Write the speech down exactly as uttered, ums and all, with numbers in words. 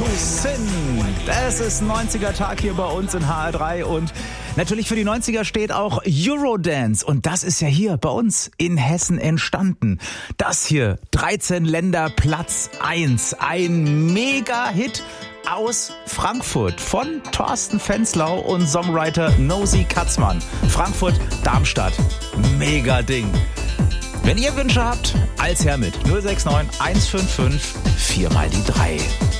to Sin. Das ist neunziger-Tag hier bei uns in H R drei und natürlich für die neunziger steht auch Eurodance und das ist ja hier bei uns in Hessen entstanden. Das hier, dreizehn Länder, Platz eins, ein Mega-Hit aus Frankfurt von Thorsten Fenslau und Songwriter Nosy Katzmann. Frankfurt, Darmstadt, mega Ding. Wenn ihr Wünsche habt, als her mit null sechs neun eins fünf fünf vier mal die drei.